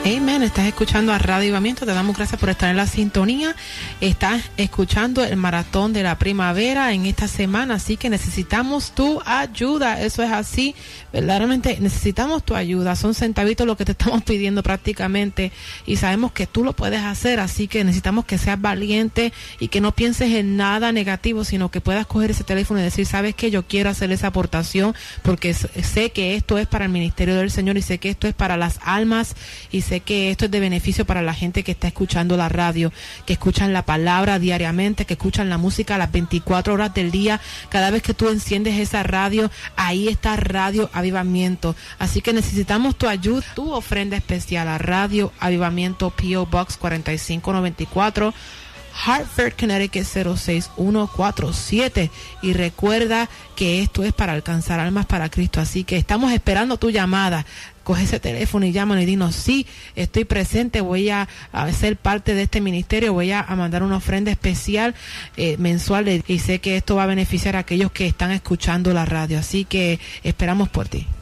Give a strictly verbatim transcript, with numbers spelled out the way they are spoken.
Amén, estás escuchando a Radio Avivamiento, te damos gracias por estar en la sintonía. Estás escuchando el maratón de la primavera en esta semana, así que necesitamos tu ayuda. Eso es así, verdaderamente necesitamos tu ayuda. Son centavitos lo que te estamos pidiendo prácticamente y sabemos que tú lo puedes hacer, así que necesitamos que seas valiente y que no pienses en nada negativo, sino que puedas coger ese teléfono y decir, ¿sabes qué? Yo quiero hacer esa aportación porque sé que esto es para el ministerio del Señor y sé que esto es para las almas y sé que esto es de beneficio para la gente que está escuchando la radio, que escuchan la palabra diariamente, que escuchan la música a las veinticuatro horas del día. Cada vez que tú enciendes esa radio, ahí está Radio Avivamiento. Así que necesitamos tu ayuda, tu ofrenda especial a Radio Avivamiento, P O Box cuarenta y cinco noventa y cuatro, Hartford, Connecticut cero seis uno cuatro siete. Y recuerda que esto es para alcanzar almas para Cristo, así que estamos esperando tu llamada. Coge ese teléfono y llámanos y dinos, sí, estoy presente, voy a, a ser parte de este ministerio, voy a, a mandar una ofrenda especial eh, mensual y sé que esto va a beneficiar a aquellos que están escuchando la radio, así que esperamos por ti.